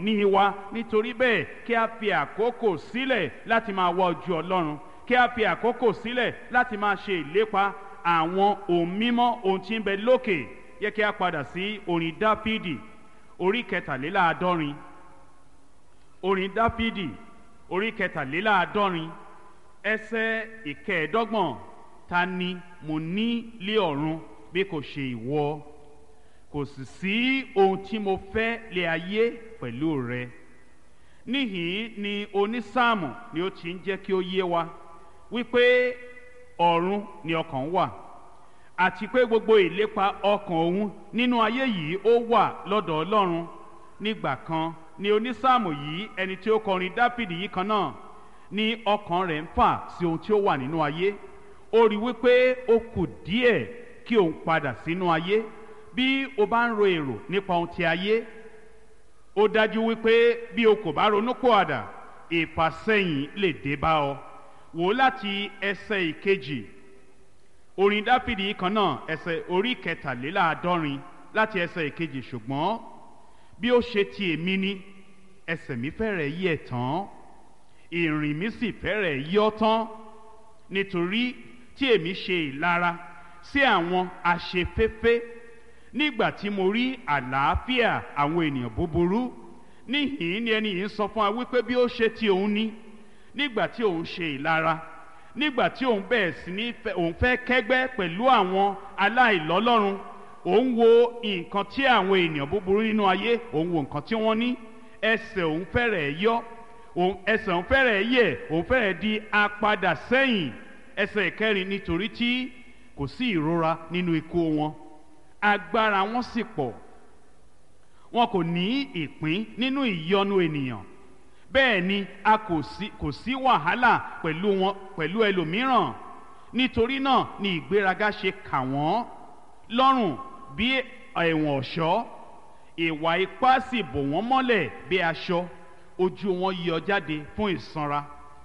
ní wa. Nítorí bẹ́ẹ̀ kí a fi àkókò sílẹ̀ láti máa wá ojú Ọlọ́run, kí a fi àkókò sílẹ̀ láti máa ṣe ìlépa àwọn ohun mímọ́, ohun tí ń bẹ lókè. Yẹ kí a padà sí orin Dáfídì orí kẹtàléláàádọ́rin. Orin Dáfídì orí kẹtàléláàádọ́rin ẹsẹ̀ ìkẹẹ̀ẹ́dọ́gbọ̀n. Ta ni mo ní lé ọ̀run bí kò ṣe ìwọ? Kò sì sí ohun tí mo fẹ́ lé ayé pẹ̀lú rẹ. Níhìn ni onísáàmù ni ó ti ń jẹ́ kí ó yé wa wípé ọ̀run ni ọkàn wà, àti pé gbogbo ìlépa ọkàn òun nínú ayé yìí ó wà lọ́dọ̀ Ọlọ́run. Nígbà kan ni onísáàmù yìí, ẹni tí ó kọrin Dáfídì yìí kan náà, ní ọkàn rẹ̀ ń fà sí ohun tí ó wà nínú ayé. Ó rí wípé ó kù díẹ̀ kí òun padà sínú ayé. Bí o bá ń ro èrò nípa ohun ti ayé, ó dájú wípé bí o kò bá ronúpìwàdà, ìfàsẹ́yìn lè dé bá ọ. Wò láti ẹsẹ̀ ìkejì orin Dáfídì yìí kan náà, ẹsẹ̀ orí kẹtàléláàádọ́rin láti ẹsẹ̀ ìkejì. Ṣùgbọ́n bí ó ṣe ti èmi ni, ẹsẹ̀ mi fẹ́rẹ̀ yẹ̀ tán, ìrìn mi sì fẹ́rẹ̀ yọ́ tán, nítorí tí èmi ṣe ìlara sí àwọn aṣeféfé nígbà tí mo rí àlàáfíà àwọn ènìyàn búburú. Níhìn ni ẹni yìí ń sọ fún wa wípé bí ó ṣe ti òun ní, nígbà tí òun ṣe ìlara, nígbà tí òun bẹ̀rẹ̀ sí ní òun fẹ́ kẹ́gbẹ́ pẹ̀lú àwọn aláìlọ́lọ́run, òun wo nǹkan tí àwọn ènìyàn búburú nínú ayé, òun wo nǹkan tí wọ́n ní, ẹsẹ̀ òun fẹ́rẹ̀ yọ́, ẹsẹ̀ òun fẹ́rẹ̀ yẹ̀, òun fẹ́rẹ̀ di apadà sẹ́yìn. Ẹsẹ̀ ìkẹrin, nítorí tí kò sí ìrora nínú ikú wọn, agbára wọn sì pọ̀, wọn kò ní ìpín nínú ìyọnu ènìyàn. Bẹ́ẹ̀ ni a kò sí wàhálà pẹ̀lú ẹlòmíràn. Nítorí náà ni ìgbéraga ṣe kà wọ́n lọ́rùn bí ẹ̀wọ̀n ọ̀ṣọ́, ìwà ipá sì bò wọ́n mọ́lẹ̀ bí aṣọ. Ojú wọn yọ jáde fún ìsanra,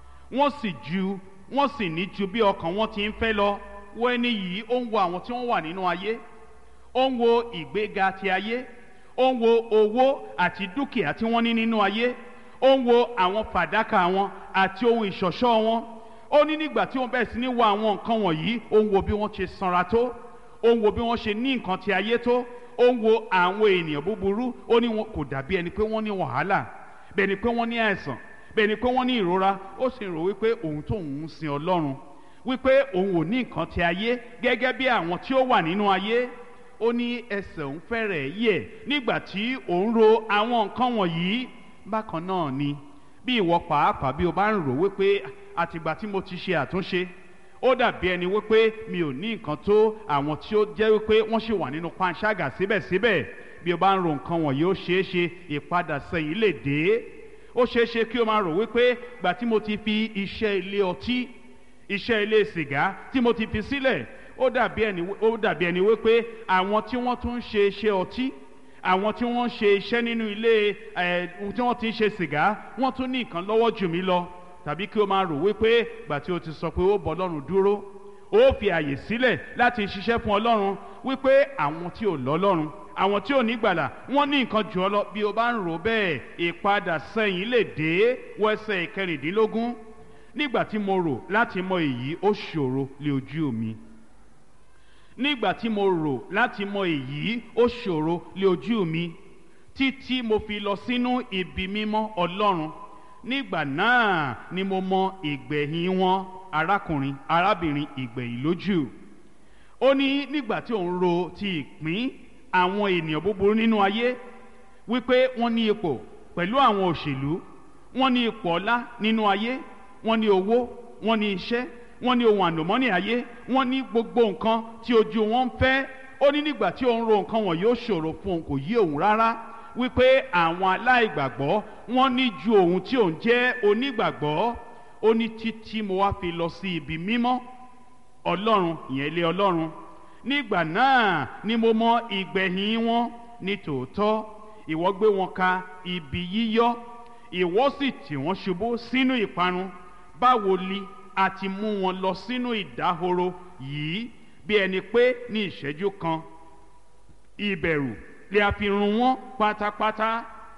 wọ́n sì ní ju bí ọkàn wọn ti ń fẹ́ lọ. Wo ẹni yìí, ó ń wo àwọn tí wọ́n wà nínú ayé, ó ń wo ìgbéga ti ayé, ó ń wo owó àti dúkìá tí wọ́n ní nínú ayé, ó ń wo àwọn fàdákà wọn àti ohun ìṣọ̀ṣọ́ wọn. Ó ní nígbà tí wọ́n bẹ̀rẹ̀ sí ní wo àwọn nǹkan wọ̀nyí, ó ń wo bí wọ́n ṣe sanra tó, ó ń wo bí wọ́n ṣe ní nǹkan ti ayé tó, ó ń wo àwọn ènìyàn búburú. Ó ní wọn kò dàbí ẹni pé wọ́n ní wàhálà, bẹ́ẹ̀ ni pé wọ́n ní àìsàn, bẹ́ẹ̀ ni pé wọ́n ní ìrora. Ó sì rò wípé òun tóun ń sin Ọlọ́run, wípé òun ò ní nǹkan ti ayé gẹ́gẹ́ bí àwọn tí ó wà nínú ayé. Ó ní ẹsẹ̀ òun fẹ́rẹ̀ yẹ̀ nígbà tí òun ro àwọn nǹkan wọ̀nyí. Bákan náà ni bí ìwọ pàápàá, bí o bá ń rò wípé àtìgbà tí mo ti ṣe àtúnṣe, ó dàbí ẹni wípé mi ò ní nǹkan tó àwọn tí ó jẹ́ wípé wọ́n ṣì wà nínú panṣágà síbẹ̀síbẹ̀. Bí o bá ń ro nǹkan wọ̀nyí, ó ṣeé ṣe ìpadà sẹ́yìn lè dé. Ó ṣeé ṣe kí o máa rò wípé gbà tí mo ti fi iṣẹ́ ilé ọtí, iṣẹ́ ilé sìgá tí mo ti fi sílẹ̀, ó dàbí ẹni wípé àwọn tí wọ́n tún ń ṣe iṣẹ́ ọtí, àwọn tí wọ́n ń ṣe iṣẹ́ nínú ilé tí wọ́n ti ń ṣe sìgá, wọ́n tún ní nǹkan lọ́wọ́ jù mí lọ. Tàbí kí o máa rò wípé gbà tí o ti sọ pé ó bọ Ọlọ́run dúró, ó fi àyè sílẹ̀ láti ṣiṣẹ́ fún Ọlọ́run, wípé àwọn tí ò lọ́lọ́run, àwọn tí ò ní gbàlà, wọ́n ní nǹkan jù ọ lọ. Bí o bá ń rò bẹ́ẹ̀, ìpadà sẹ́yìn lè dé. Wo ẹsẹ̀ ìkẹrìndínlógún. Nígbà tí mo rò láti mọ èyí, ó ṣòro lé ojú mi. Nígbà tí mo rò láti mọ èyí, ó ṣòro lé ojú mi, títí mo fi lọ sínú ibi mímọ́ Ọlọ́run. Nígbà náà ni mo mọ ìgbẹ̀yìn wọn, arábìnrin ìgbẹ̀yìn lójú. Ó ní nígbà tí òun ro ti ìpín àwọn ènìyàn búburú nínú ayé, wípé wọ́n ní ipò pẹ̀lú àwọn òṣèlú, wọ́n ní ipò ọlá nínú ayé, wọ́n ní owó, wọ́n ní iṣẹ́, wọ́n ní ohun àlùmọ́nì ayé, wọ́n ní gbogbo nǹkan tí ojú wọn ń fẹ́. Ó ní nígbà tí òun ro nǹkan wọ̀nyí, ó ṣòro fún òun, kò yé òun rárá, wípé àwọn aláìgbàgbọ́ wọ́n ní ju òun tí òun jẹ́ onígbàgbọ́. Ó ní títí mo wá fi lọ sí ibi mímọ́ Ọlọ́run, ìyẹn ilé Ọlọ́run. Nígbà náà ni mo mọ ìgbẹ̀yìn wọn. Ní tòótọ́ ìwọ gbé wọn ka ibi yíyọ́, ìwọ sì tì wọ́n ṣubú sínú ìparun. Báwo ni a ti mú wọn lọ sínú ìdáhoro yìí, bí ẹni pé ní ìṣẹ́jú kan ìbẹ̀rù lè a fi run wọ́n pátápátá.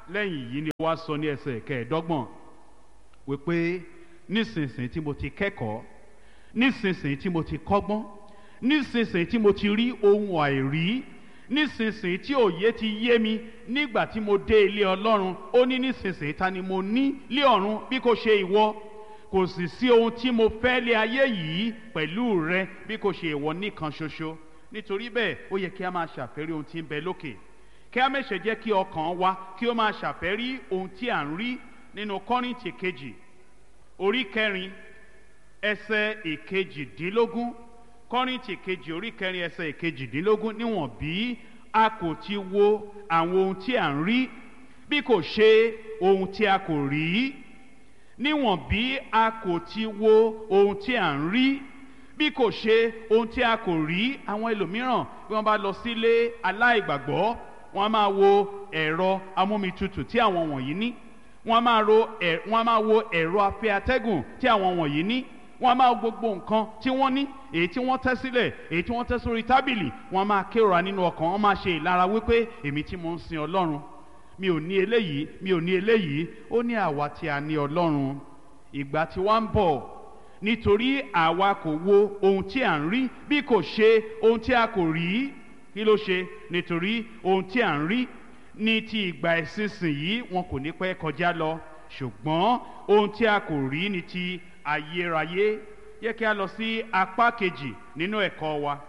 lẹ́yìn yìí ni ó wá sọ ní ẹsẹ̀ kẹẹ̀ẹ́dọ́gbọ̀n wípé nísinsìnyí tí mo ti kẹ́kọ̀ọ́, nísinsìnyí tí mo ti kọ́gbọ́n, nísinsìnyí tí mo ti rí ohun àìrí, nísinsìnyí tí òye ti yé mi nígbà tí mo dé ilé Ọlọ́run, ó ní nísinsìnyí ta ni mo ní lé ọ̀run bí kò ṣe ìwọ? Kò sì sí ohun tí mo fẹ́ lé ayé yìí pẹ̀lú rẹ bí kò ṣe ìwọ nìkan ṣoṣo. Nítorí bẹ́ẹ̀ ó yẹ kí a máa ṣàfẹ́rí ohun tí ń bẹ lókè, kí a má ṣe jẹ́ kí ọkàn wa kí ó máa ṣàfẹ́rí ohun tí à ń rí nínú Kọ́ríńtì kejì orí kẹrin ẹsẹ̀ ìkejìdínlógún. Kọ́ríńtì kejì orí kẹrin ẹsẹ̀ ìkejìdínlógún, níwọ̀n bí a kò ti wo àwọn ohun tí à ń rí bí kò ṣe ohun tí a kò rí, níwọ̀n bí a kò ti wo ohun tí à ń rí bí kò ṣe ohun tí a kò rí. Àwọn ẹlòmíràn bí wọ́n bá lọ sílé aláìgbàgbọ́, wọ́n á máa wo ẹ̀rọ amómitutù tí àwọn wọ̀nyí ní, wọ́n á máa wo ẹ̀rọ afẹ́ atẹ́gùn tí àwọn wọ̀nyí ní, wọ́n á máa gbogbo nǹkan tí wọ́n ní, èyí tí wọ́n tẹ́ sílẹ̀, èyí tí wọ́n tẹ́ sórí tábìlì, wọ́n á máa kérora nínú ọkàn, wọ́n máa ṣe ìlara wípé èmi tí mo ń sin Ọlọ́run, mi ò ní eléyìí, mi ò ní eléyìí. Ó ní àwa tí a ní Ọlọ́run, ìgbà tí wá ń bọ̀, nítorí àwa kò wo ohun tí à ń rí bí kò ṣe ohun tí a kò rí. Kí ló ṣe? Nítorí ohun tí à ń rí ní ti ìgbà ìsinsìnyí wọn kò ní pẹ́ kọjá lọ, ṣùgbọ́n ohun tí a kò rí ní ti ayérayé. Yẹ kí a lọ sí apá kejì nínú ẹ̀kọ́ wa,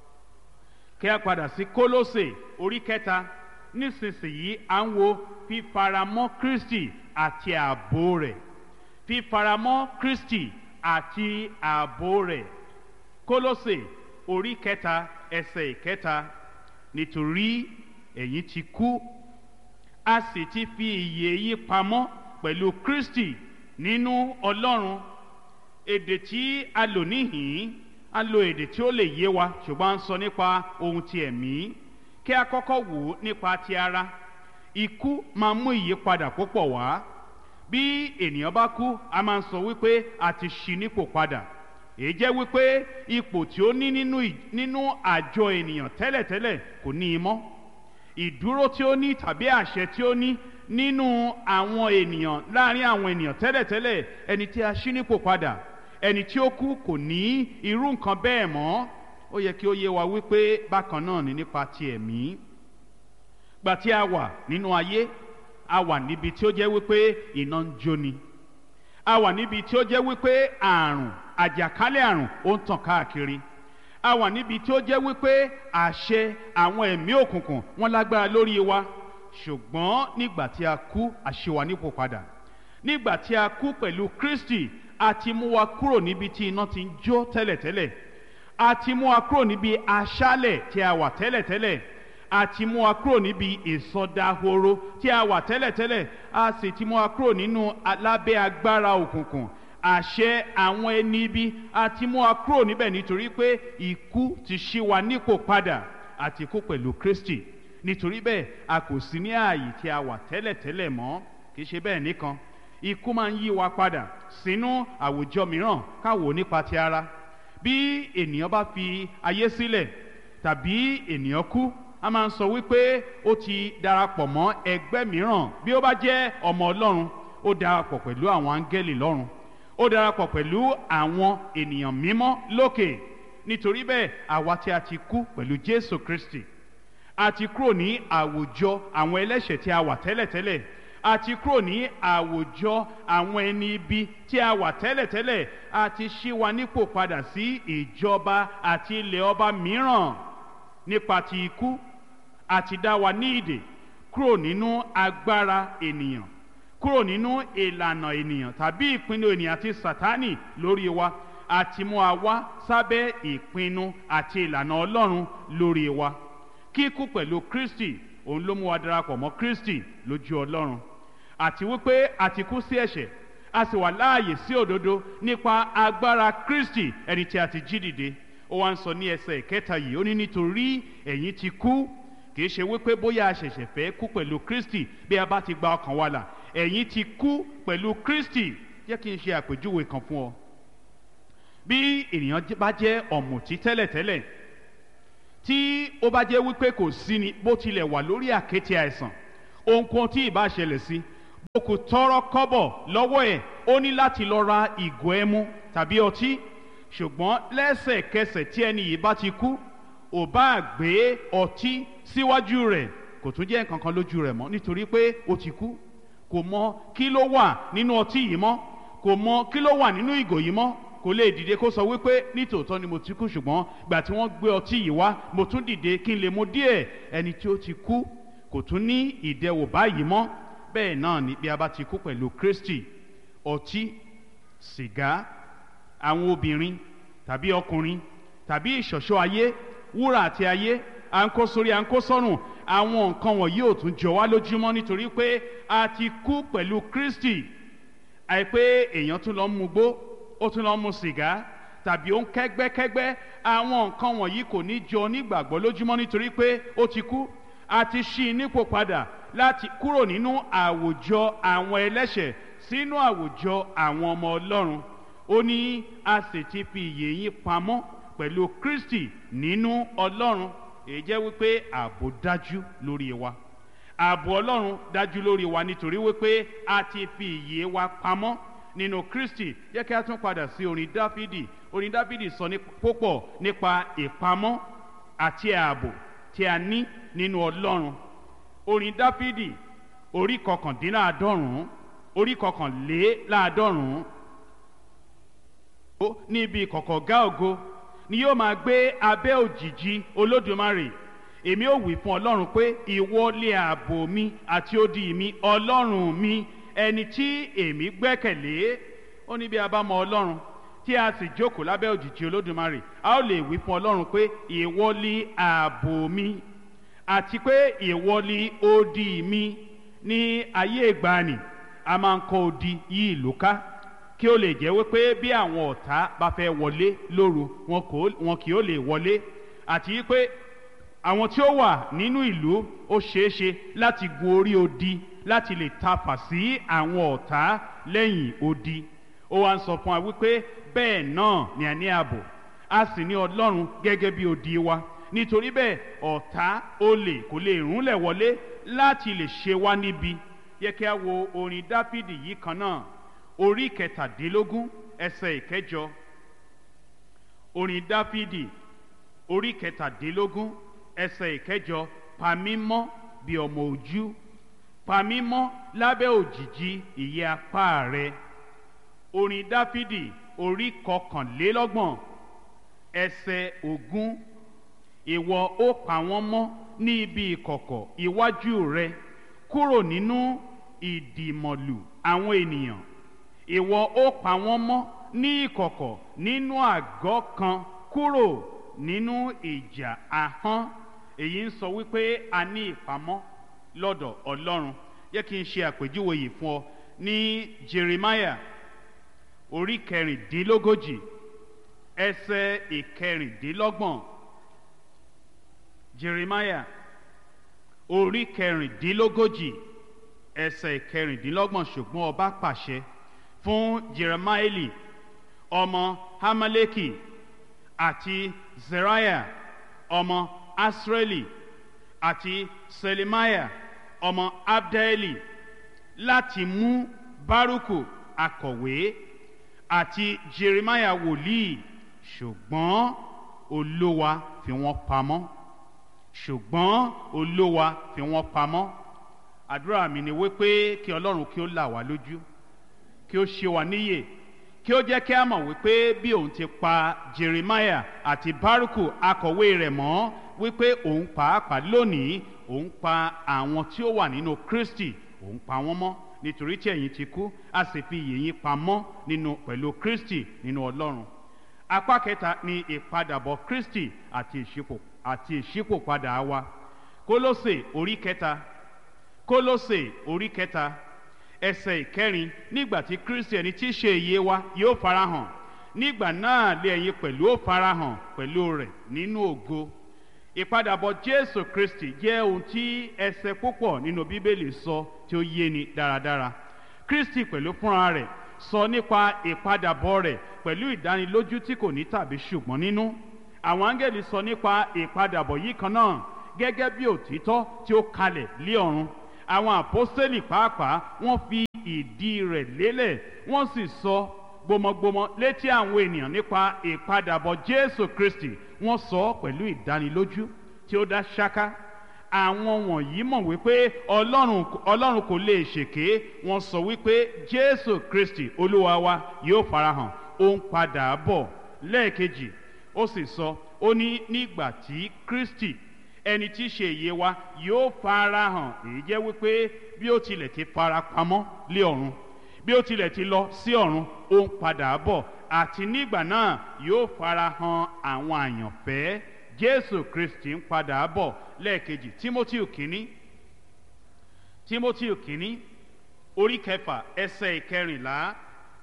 kí a padà sí Kólósè orí kẹta. Nísinsìnyí à ń wo fífaramọ́ Kristi àti ààbò rẹ̀, fífaramọ́ Kristi àti ààbò rẹ̀. Kólósè orí kẹta ẹsẹ̀ ìkẹta, nítorí ẹ̀yin ti kú, a sì ti fi ìyè yín pamọ́ pẹ̀lú Kristi nínú Ọlọ́run. Èdè tí a lò níhìn-ín, a lo èdè tí ó lè yé wa, ṣùgbọ́n a ń sọ nípa ohun ti ẹ̀mí. Kí a kọ́kọ́ wò ó nípa ti ara. Ikú máa mú ìyípadà púpọ̀ wá. Bí ènìyàn bá kú, a máa ń sọ wípé a ti ṣí nípò padà. Èyí jẹ́ wípé ipò tí ó ní nínú àjọ ènìyàn tẹ́lẹ̀tẹ́lẹ̀ kò ní í mọ́. Ìdúró tí ó ní tàbí àṣẹ tí ó ní nínú àwọn ènìyàn, láàrin àwọn ènìyàn tẹ́lẹ̀tẹ́lẹ̀, ẹni tí a ṣí nípò padà, ẹni tí ó kú kò ní irú nǹkan bẹ́ẹ̀ mọ́. Ó yẹ kí ó yé wa wípé bákan náà ni nípa ti ẹ̀mí. Gbà tí a wà nínú ayé, a wà níbi tí ó jẹ́ wípé iná ń jóni, a wà níbi tí ó jẹ́ wípé àjàkálẹ̀ àrùn ó ń tàn káàkiri, a wà níbi tí ó jẹ́ wípé àṣẹ àwọn ẹ̀mí òkùnkùn wọ́n lágbára lórí wa. Ṣùgbọ́n nígbà tí a kú, a ṣí wa nípò padà. Nígbà tí a kú pẹ̀lú Kristi, a ti mú wa kúrò níbi tí iná ti ń jó tẹ́lẹ̀tẹ́lẹ̀, a ti mú wa kúrò níbi aṣálẹ̀ tí a wà tẹ́lẹ̀tẹ́lẹ̀, a ti mú wa kúrò níbi ìsọdahoro tí a wà tẹ́lẹ̀tẹ́lẹ̀, a sì ti mú wa kúrò nínú lábẹ́ agbára òkùnkùn, àṣẹ àwọn ẹni ibi, a ti mú wa kúrò níbẹ̀ nítorí pé ikú ti ṣí wa nípò padà, àti kú pẹ̀lú Kristi. Nítorí bẹ́ẹ̀ a kò sí ní ààyè tí a wà tẹ́lẹ̀tẹ́lẹ̀ mọ́. Kì í ṣe bẹ́ẹ̀ nìkan, ikú máa ń yí wa padà sínú àwùjọ mìíràn. Káwò nípa ti ara. Bí ènìyàn bá fi ayé sílẹ̀ tàbí ènìyàn kú, a máa ń sọ wípé ó ti darapọ̀ mọ́ ẹgbẹ́ mìíràn. Bí ó bá jẹ́ ọmọ Ọlọ́run, ó darapọ̀ pẹ̀lú àwọn áńgẹ́lì lọ́run, ó darapọ̀ pẹ̀lú àwọn ènìyàn mímọ́ lókè. Nítorí bẹ́ẹ̀ àwa tí a ti kú pẹ̀lú Jésù Kristi, a ti kúrò ní àwùjọ àwọn ẹlẹ́ṣẹ̀ tí a wà tẹ́lẹ̀tẹ́lẹ̀, a ti kúrò ní àwùjọ àwọn ẹni ibi tí a wà tẹ́lẹ̀tẹ́lẹ̀, a ti ṣí wa nípò padà sí ìjọba àti ilẹ̀ ọba mìíràn. Nípa ti ikú, a ti dá wa ní ìdè kúrò nínú agbára ènìyàn, kúrò nínú ìlànà ènìyàn tàbí ìpinnu ènìyàn àti Sátánì lórí wa. A ti mú wa wá sábẹ́ ìpinnu àti ìlànà Ọlọ́run lórí wa. Kíkú pẹ̀lú Kristi, òun ló mú wa darapọ̀ mọ́ Kristi lójú Ọlọ́run. Àti wípé a ti kú sí ẹ̀ṣẹ̀, a sì wà láàyè sí òdodo nípa agbára Kristi, ẹni tí a ti jí dìde. Ó wá ń sọ ní ẹsẹ̀ ìkẹta yìí, ó ní nítorí ẹ̀yin ti kú. Kì í ṣe wípé bóyá a ṣẹ̀ṣẹ̀ fẹ́ kú pẹ̀lú Kristi bí a bá ti gba ọkàn wa là. Ẹ̀yin ti kú pẹ̀lú Kristi. Jẹ́ kí n ṣe àpèjúwe kan fún ọ. Bí ènìyàn bá jẹ́ ọ̀mùtí tẹ́lẹ̀tẹ́lẹ̀, tí ó bá jẹ́ wípé kò sí ni bó tilẹ̀ wà lórí àkéte àìsàn, ohunkóhun tí ìbá ṣẹlẹ̀ sí, bó kù tọrọ kọ́bọ̀ lọ́wọ́ ẹ̀, ó ní láti lọ ra ìgò ẹmu tàbí ọtí. ṣùgbọ́n lẹ́sẹ̀kẹsẹ̀ tí ẹni yìí bá ti kú, ò bá gbé ọtí síwájú rẹ̀, kò tún jẹ́ nǹkan kan lójú rẹ̀ mọ́, nítorí pé ó ti kú. kò mọ kí ló wà nínú ọtí yìí mọ́, kò mọ kí ló wà nínú ìgò yìí mọ́, kò lè dìde kó sọ wípé nítòótọ́ ni mo ti kú, ṣùgbọ́n gbà tí wọ́n gbé ọtí yìí wá, mo tún dìde kí n lè mu díẹ̀. ẹni tí ó ti kú kò tún ní ìdẹwò báyìí mọ́. bẹ́ẹ̀ náà ni bí a bá ti kú pẹ̀lú Kristi, ọtí, sìgá, àwọn obìnrin tàbí ọkùnrin tàbí ìṣọ̀ṣọ́ ayé, wúrà àti ayé, à ń kó sórí à ń kó sọ́rùn, àwọn nǹkan wọ̀nyí ò tún jọ wá lójúmọ́, nítorí pé a ti kú pẹ̀lú Kristi. àìpé èèyàn tún lọ ń mugbó, ó tún lọ ń mu sìgá, tàbí ó ń kẹ́gbẹ́kẹ́gbẹ́, àwọn nǹkan wọ̀nyí kò ní jọ onígbàgbọ́ lójúmọ́, nítorí pé ó ti kú. a ti ṣí i nípò padà láti kúrò nínú àwùjọ àwọn ẹlẹ́ṣẹ̀ sínú àwùjọ àwọn ọmọ Ọlọ́run. ó ní a sì ti fi ìyè yín pamọ́ pẹ̀lú Kristi nínú Ọlọ́run. èyí jẹ́ wípé ààbò dájú lórí wa, ààbò Ọlọ́run dájú lórí wa, nítorí wípé a ti fi ìyè wa pamọ́ nínú Kristi. jẹ́ kí a tún padà sí orin Dáfídì. orin Dáfídì sọ púpọ̀ nípa ìpamọ́ àti ààbò tí a ní nínú Ọlọ́run. orin Dáfídì orí 19, orí 21, níbi ìkọ̀kọ̀-gá ògo ni yóò máa gbé abẹ́ òjìji Olódùmarè. èmi ó wí fún Ọlọ́run pé ìwọ lé ààbò mi àti odi mi, Ọlọ́run mi, ẹni tí èmi gbẹ́kẹ̀lé. ó ní bí a bá mọ Ọlọ́run tí a sì jókòó lábẹ́ òjìji Olódùmarè, a ó lè wí fún Ọlọ́run pé ìwọ lé ààbò mi àti pé ìwọ lé odi mi. ní ayé ìgbàanì, a máa ń kọ́ odi yí ìlú ká, kí ó lè jẹ́ wípé bí àwọn ọ̀tá bá fẹ́ wọlé lóru, wọn kì ó lè wọlé, àti pé àwọn tí ó wà nínú ìlú ó ṣeéṣe láti gun orí odi láti lè tafà sí àwọn ọ̀tá lẹ́yìn odi. ó wá ń sọ fún wa wípé bẹ́ẹ̀ náà ni a ní ààbò, a sì ní Ọlọ́run gẹ́gẹ́ bí odi wa. nítorí bẹ́ẹ̀ ọ̀tá olè kò lè rúnlẹ̀ wọlé láti lè ṣe wá níbi. yẹ kí a wo orin Dáfídì yìí kan náà, orí 17 ẹsẹ̀ 9. orin Dáfídì orí 17 ẹsẹ̀ 9. pa mí mọ́ bí ọmọ ojú, pa mí mọ́ lábẹ́ òjìji ìyẹ́ apá rẹ. orin Dáfídì orí 21 ẹsẹ̀ 20. ìwọ ó pa wọ́n mọ́ ní ibi ìkọ̀kọ̀ iwájú rẹ, kúrò nínú ìdìmọ̀lù àwọn ènìyàn. ìwọ ó pa wọ́n mọ́ ní ìkọ̀kọ̀ nínú àgọ́ kan, kúrò nínú ìjà ahọ́n. èyí ń sọ wípé a ní ìpamọ́ lọ́dọ̀ Ọlọ́run. jẹ́ kí n ṣe àpèjúwe yìí fún ọ ní Jeremiah orí 36 ẹsẹ̀ 26. Jeremiah orí 36 ẹsẹ̀ 26. ṣùgbọ́n ọba pàṣẹ fún Jeremaeli ọmọ Hamaleki àti Zeriah ọmọ Asreli àti Selemiah ọmọ Abdeli láti mú Bárúkù akọ̀wé àti Jeremiah wòlíì, ṣùgbọ́n Olúwa fi wọ́n pamọ́. ṣùgbọ́n Olúwa fi wọ́n pamọ́. àdúrà mi ni wípé kí Ọlọ́run kí ó là wá lójú, kí ó ṣe wá níyè, kí ó jẹ́ kí a mọ̀ wípé bí òun ti pa Jeremiah àti Bárúkù akọ̀wé rẹ̀ mọ́, wípé òun pàápàá lónìí òun pa àwọn tí ó wà nínú Kristi, òun pa wọ́n mọ́. nítorí tí ẹ̀yin ti kú, a sì fi ìyè yín pamọ́ pẹ̀lú Kristi nínú Ọlọ́run. apá kẹta ni ìpadàbọ̀ Kristi àti ìṣípòpadà wa. Kólósè orí kẹta ẹsẹ̀ 4. nígbà tí Kristi ẹni tí í ṣe ìyè wa yóò farahàn, nígbà náà lé ẹ̀yin pẹ̀lú ó farahàn pẹ̀lú rẹ̀ nínú ògo. ìpadàbọ̀ Jésù Kristi jẹ́ ohun tí ẹsẹ̀ púpọ̀ nínú Bíbélì sọ tí ó yéni dáradára. Kristi pẹ̀lú fúnra rẹ̀ sọ nípa ìpadàbọ̀ rẹ̀ pẹ̀lú ìdánilójú tí kò ní tàbí ṣùgbọ́n nínú. àwọn áńgẹ́lì sọ nípa ìpadàbọ̀ yìí kan náà gẹ́gẹ́ bí òtítọ́ tí ó kalẹ̀ lé ọ̀run. àwọn àpọ́stélì pàápàá wọ́n fi ìdí rẹ̀ lélẹ̀, wọ́n sì sọ gbọmọgbọmọ létí àwọn ènìyàn nípa ìpadàbọ̀ Jésù Kristi. Wọ́n sọ pẹ̀lú ìdánilójú tí ó dá ṣáká. Àwọn wọ̀nyí mọ̀ wípé Ọlọ́run kò lè ṣèké. Wọ́n sọ wípé Jésù Kristi Olúwa wa yóò farahàn, ó ń padà bọ̀ lẹ́ẹ̀kejì. Ó sì sọ, ó ní nígbà tí Kristi ẹni tí í ṣe ìyè wa yóò farahàn. Èyí jẹ́ wípé bí ó tilẹ̀ ti fara pamọ́ lé ọ̀run, bí ó tilẹ̀ ti lọ sí ọ̀run, ó ń padà bọ̀, àti nígbà náà yóò farahàn àwọn àyànfẹ́. Jésù Kristi ń padà bọ̀ lẹ́ẹ̀kejì. Tímótì kínní orí 6 ẹsẹ̀ 14.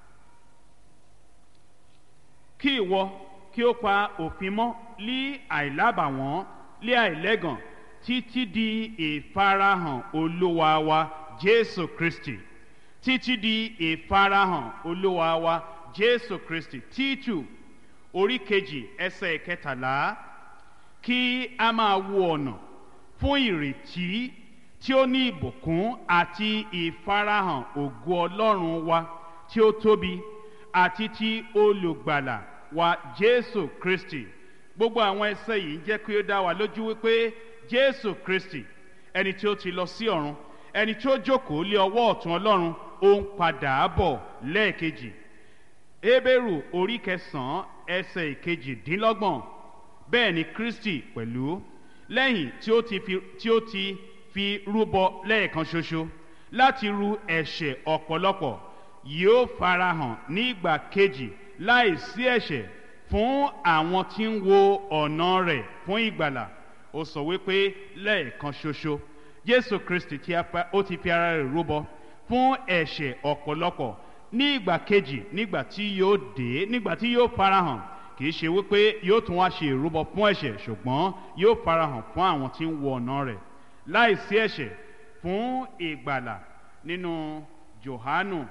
Kí ìwọ kí ó pa òfin mọ́ lí àìlábàwọ́n lí àìlẹ́gàn títí di ìfarahàn Olúwa wa Jésù Kristi. Títí di ìfarahàn Olúwa wa Jésù Kristi. Títù orí 2 ẹsẹ̀ 13. Kí a máa wo ọ̀nà fún ìrètí tí ó ní ìbùkún àti ìfarahàn ògo Ọlọ́run wa tí ó tóbi àti ti olùgbàlà wa Jésù Kristi. Gbogbo àwọn ẹsẹ̀ yìí jẹ́ kí ó dá wa lójú wípé Jésù Kristi, ẹni tí ó ti lọ sí ọ̀run, ẹni tí ó jókòó lé ọwọ́ ọ̀tún Ọlọ́run, ó ń padà bọ̀ lẹ́ẹ̀kejì. Hébérù orí 9 ẹsẹ̀ 22. Bẹ́ẹ̀ ni Kristi pẹ̀lú, lẹ́yìn tí ó ti fi rúbọ lẹ́ẹ̀kan ṣoṣo láti ru ẹ̀ṣẹ̀ ọ̀pọ̀lọpọ̀, yóò farahàn ní ìgbà kejì láìsí ẹ̀ṣẹ̀ fún àwọn tí ń wo ọ̀nà rẹ̀ fún ìgbàlà. Ó sọ wípé lẹ́ẹ̀kan ṣoṣo Jésù Kristi ó ti fi ara rẹ̀ rúbọ fún ẹ̀ṣẹ̀ ọ̀pọ̀lọpọ̀. Ní ìgbà kejì, nígbà tí yóò dé, nígbà tí yóò farahàn, kìí ṣe wípé yóò tún wá ṣe ìrúbọ fún ẹ̀ṣẹ̀, ṣùgbọ́n yóò farahàn fún àwọn tí ń wo ọ̀nà rẹ̀ láìsí ẹ̀ṣẹ̀ fún ìgbàlà. Nínú Jòhánù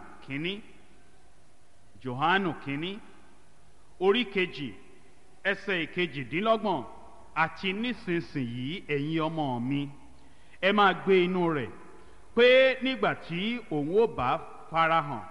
kínní orí 2 ẹsẹ̀ 28. Àti nísinsìnyí ẹ̀yin ọmọ mi, ẹ máa gbé inú rẹ̀, pé nígbà tí òun ó bá farahàn,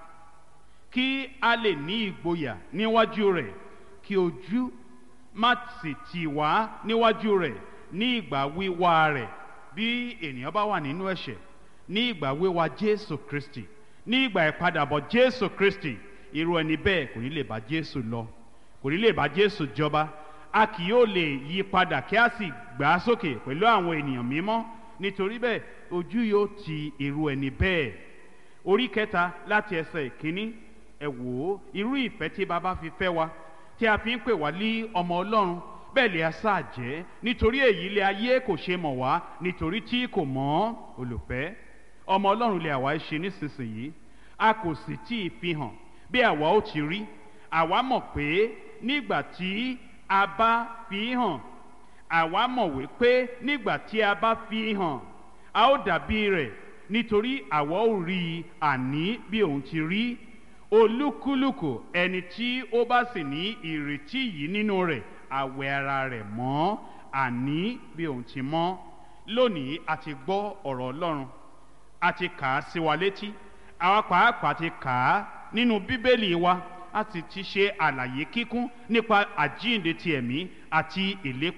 kí a lè ní ìgboyà níwájú rẹ̀, kí ojú má sì tì wá níwájú rẹ̀ ní ìgbà wíwá rẹ̀. Bí ènìyàn bá wà nínú ẹ̀ṣẹ̀, ní ìgbà wíwá Jésù Kristi, ní ìgbà ìpadàbọ̀ Jésù Kristi, irú ẹni bẹ́ẹ̀ kò ní lè bá Jésù lọ, kò ní lè bá Jésù jọba. A kì yóò lè yí padà kí a sì gbà á sókè pẹ̀lú àwọn ènìyàn mímọ́. Nítorí bẹ́ẹ̀ ojú yóò ti irú ẹni bẹ́ẹ̀. Orí 3 láti ẹsẹ̀ 1. Ẹ wò ó, irú ìfẹ́ tí Baba fi fẹ́ wa, tí a fi ń pè wá lí ọmọ Ọlọ́run, bẹ́ẹ̀ lè a sáà jẹ́. Nítorí èyí ilé ayé kò ṣe mọ̀ wá, nítorí tí kò mọ̀ olùfẹ́. Ọmọ Ọlọ́run lè àwa ṣe nísinsìnyí, a kò sì tí ì fi hàn bí àwa ó ti rí. Àwa mọ̀ pé nígbà tí a bá fi hàn, àwa mọ̀ wípé nígbà tí a bá fi hàn, a ó dàbí rẹ̀, nítorí àwa ó rí i àní bí òun ti rí. Olúkúlùkù ẹni tí ó bá sì ní ìrètí yìí nínú rẹ̀, a wẹ ara rẹ̀ mọ́ àní bí òun ti mọ́. Lónìí a ti gbọ́ ọ̀rọ̀ Ọlọ́run, a ti kà á sí wa létí, àwa pàápàá ti kà á nínú Bíbélì wa, a sì ti ṣe àlàyé kíkún nípa àjíǹde ti ẹ̀mí àti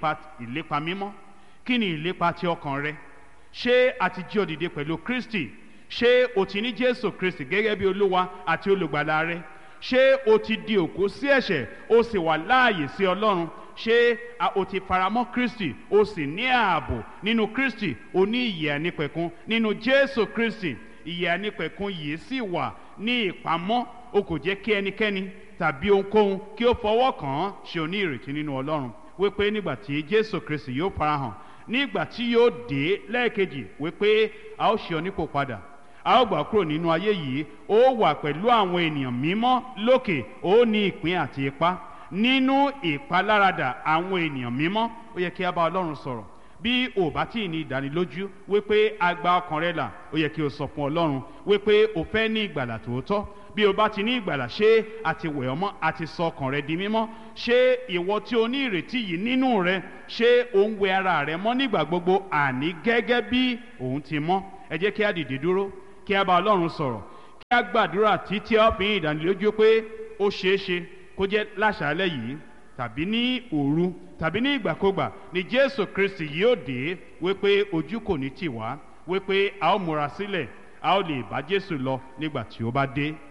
ìlépa mímọ́. Kí ni ìlépa ti ọkàn rẹ? Ṣé a ti jí ọ dìde pẹ̀lú Kristi? Ṣé o ti ní Jésù Kristi gẹ́gẹ́ bí Olúwa àti olùgbàlà rẹ? Ṣé o ti di òkú sí ẹ̀ṣẹ̀, o sì wà láàyè sí Ọlọ́run? Ṣé o ti faramọ́ Kristi, o sì ní ààbò nínú Kristi? O ní ìyè àìnípẹ̀kun nínú Jésù Kristi. Ìyè àìnípẹ̀kun yìí sì wà ní ìpamọ́. O kò jẹ́ kí ẹnikẹ́ni tàbí ohunkóhun kí ó fọwọ́ kàn án. Ṣé o ní ìrètí nínú Ọlọ́run wípé nígbà tí Jésù Kristi yóò farahàn, nígbà tí yóò dé lẹ́ẹ̀kejì, wípé a ó ṣe ọ nípò padà, a ó gbà kúrò nínú ayé yìí, ó wà pẹ̀lú àwọn ènìyàn mímọ́ lókè, ó ní ìpín àti ipá nínú ìpaláradà àwọn ènìyàn mímọ́. Ó yẹ kí a bá Ọlọ́run sọ̀rọ̀. Bí o bá tí ì ní ìdánilójú wípé a gba ọkàn rẹ là, ó yẹ kí o sọ fún Ọlọ́run wípé o fẹ́ ní ìgbàlà tòótọ́. Bí o bá ti ní ìgbàlà, ṣé a ti wẹ̀ ọ́ mọ́, a ti sọ ọkàn rẹ di mímọ́? Ṣé ìwọ tí o ní ìrètí yìí nínú rẹ, ṣé o ń wẹ ara rẹ mọ́ nígbà gbogbo, àní gẹ́gẹ́ bí òun ti mọ́? ẹ jẹ́ kí a dìde dúró kí a bá Ọlọ́run sọ̀rọ̀ kí a gbàdúrà títí a fi ìdánilójú pé ó ṣeé ṣe kó jẹ́ láṣálẹ́ yìí tàbí ní òru tàbí ní ìgbàkúgbà ni Jésù Kristi yóò dé, wípé ojú kò ní tì wá, wípé a ó múra sílẹ̀, a ó lè bá Jésù lọ nígbà tí ó bá dé.